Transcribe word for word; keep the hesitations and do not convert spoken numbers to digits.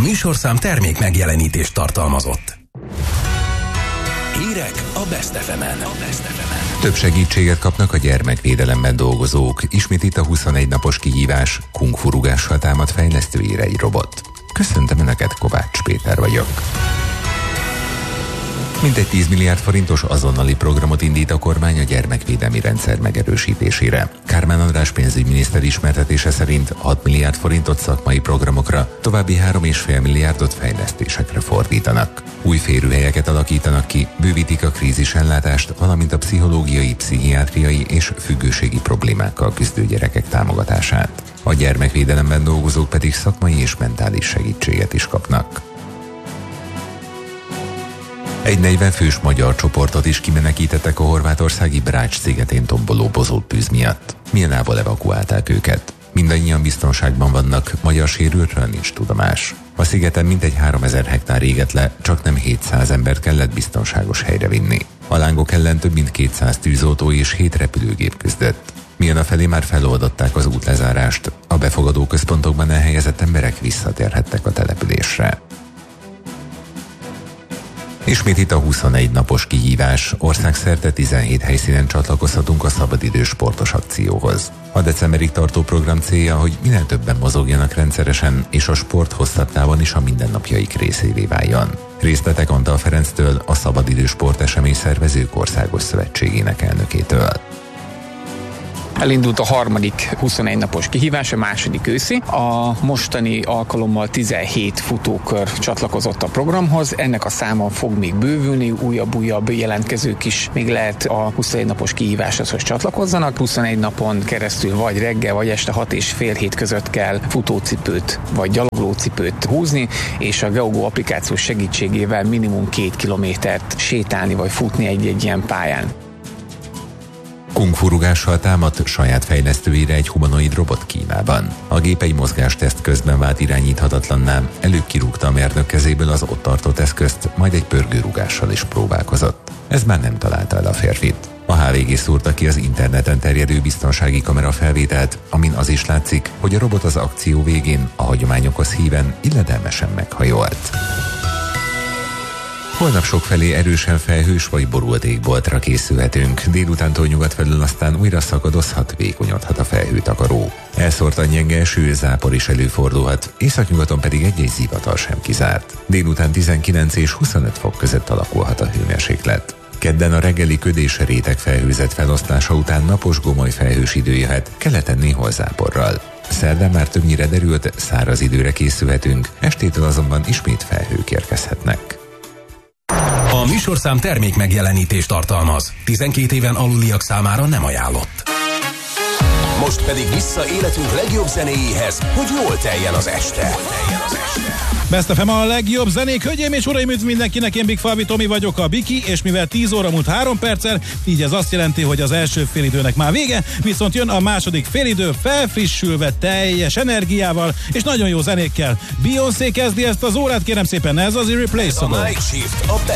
műsorszám termék megjelenítést tartalmazott. Hírek a Best ef emen. Több segítséget kapnak a gyermekvédelemben dolgozók. Ismét itt a huszonegy napos kihívás, kung fu rugással támad fejlesztőire egy robot. Köszöntöm Önöket, Kovács Péter vagyok. Mintegy tíz milliárd forintos azonnali programot indít a kormány a gyermekvédelmi rendszer megerősítésére. Kármán András pénzügyminiszter ismertetése szerint hat milliárd forintot szakmai programokra, további három egész öt milliárdot fejlesztésekre fordítanak. Új férőhelyeket alakítanak ki, bővítik a krízisellátást, valamint a pszichológiai, pszichiátriai és függőségi problémákkal küzdő gyerekek támogatását. A gyermekvédelemben dolgozók pedig szakmai és mentális segítséget is kapnak. Egy negyven fős magyar csoportot is kimenekítettek a horvátországi Brač szigetén tomboló bozót tűz miatt. Milyenából evakuálták őket. Mindannyian biztonságban vannak, magyar sérültről nincs tudomás. A szigeten mintegy háromezer hektár égett le, csak nem hétszáz embert kellett biztonságos helyre vinni. A lángok ellen több mint kétszáz tűzoltó és hét repülőgép küzdött. Milyen felé már feloldották az útlezárást, a befogadó központokban elhelyezett emberek visszatérhettek a településre. Ismét itt a huszonegy napos kihívás. Országszerte tizenhét helyszínen csatlakozhatunk a szabadidős sportos akcióhoz. A decemberig tartó program célja, hogy minél többen mozogjanak rendszeresen, és a sport hosszabb távon is a mindennapjaik részévé váljon. Részletek Antal Ferenctől, a Szabadidős Sportesemény Szervezők Országos Szövetségének elnökétől. Elindult a harmadik huszonegy napos kihívás, a második őszi. A mostani alkalommal tizenhét futókör csatlakozott a programhoz. Ennek a száma fog még bővülni, újabb-újabb jelentkezők is még lehet a huszonegy napos kihíváshoz, hogy csatlakozzanak. huszonegy napon keresztül vagy reggel, vagy este hat és fél hét között kell futócipőt vagy gyaloglócipőt húzni, és a Geogo applikáció segítségével minimum két kilométert sétálni vagy futni egy-egy ilyen pályán. Kung fu rugással támadt saját fejlesztőire egy humanoid robot Kínában. A gép egy mozgásteszt közben vált irányíthatatlanná, előbb kirúgta a mérnök kezéből az ott tartott eszközt, majd egy pörgőrugással is próbálkozott. Ez már nem találta el a férfit. A há vé gé szúrta ki az interneten terjedő biztonsági kamera felvételt, amin az is látszik, hogy a robot az akció végén a hagyományokhoz híven illedelmesen meghajolt. Holnap sokfelé erősen felhős vagy borult égboltra készülhetünk. Délutántól nyugat felől aztán újra szakadozhat, vékonyodhat a felhőtakaró. Elszórtan gyenge eső, zápor is előfordulhat, északnyugaton pedig egy-egy zivatar sem kizárt. Délután tizenkilenc és huszonöt fok között alakulhat a hőmérséklet. Kedden a reggeli köd és réteg felhőzet felosztása után napos gomoly felhős idő jöhet, keleten néhol záporral. Szerdán már többnyire derült, száraz időre készülhetünk, estétől azonban ismét felhők érkezhetnek. A műsorszám termék megjelenítést tartalmaz. tizenkét éven aluliak számára nem ajánlott. Most pedig vissza életünk legjobb zenéjéhez, hogy jól teljen az este. Best ef em a legjobb zenék, hölgyeim és uraim, üdv mindenkinek, én Big Falvi Tomi vagyok, a Biki, és mivel tíz óra múlt három perccel, így ez azt jelenti, hogy az első félidőnek már vége, viszont jön a második félidő felfrissülve, teljes energiával, és nagyon jó zenékkel. Beyoncé kezdi ezt az órát, kérem szépen, ez az Irreplaceable.